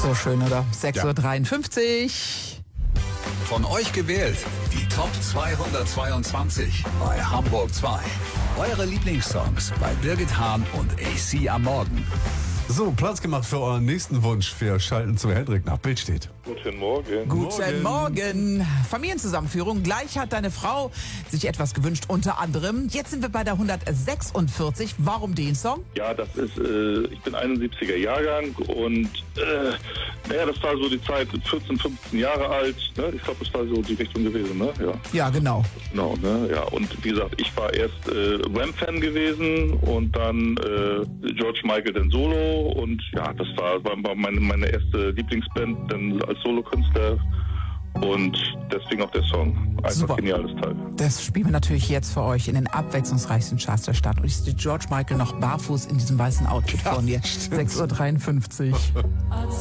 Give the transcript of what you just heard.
So schön, oder? 6.53 Uhr. Von euch gewählt, die Top 222 bei Hamburg 2. Eure Lieblingssongs bei Birgit Hahn und AC am Morgen. So, Platz gemacht für euren nächsten Wunsch. Wir schalten zu Hendrik nach Billstedt. Guten Morgen. Guten Morgen. Familienzusammenführung. Gleich hat deine Frau sich etwas gewünscht, unter anderem. Jetzt sind wir bei der 146. Warum den Song? Ja, das ist, ich bin 71er Jahrgang und das war so die Zeit, 14, 15 Jahre alt. Ne? Ich glaube, das war so die Richtung gewesen, ne? Ja. Ja, genau. Genau, ne? Ja. Und wie gesagt, ich war erst Wham-Fan gewesen und dann George Michael dann Solo. Und ja, das war meine erste Lieblingsband dann als Solokünstler und deswegen auch der Song. Einfach Super. Geniales Teil. Das spielen wir natürlich jetzt für euch in den abwechslungsreichsten Charts der Stadt. Und ich sehe George Michael noch barfuß in diesem weißen Outfit vor mir. 6.53 Uhr.